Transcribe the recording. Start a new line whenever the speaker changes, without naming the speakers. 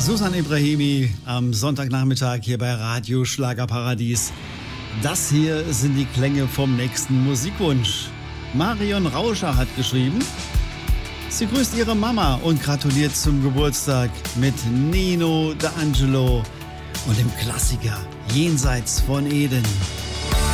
Susan Ibrahimi am Sonntagnachmittag hier bei Radio Schlagerparadies. Das hier sind die Klänge vom nächsten Musikwunsch. Marion Rauscher hat geschrieben, sie grüßt ihre Mama und gratuliert zum Geburtstag mit Nino D'Angelo und dem Klassiker Jenseits von Eden.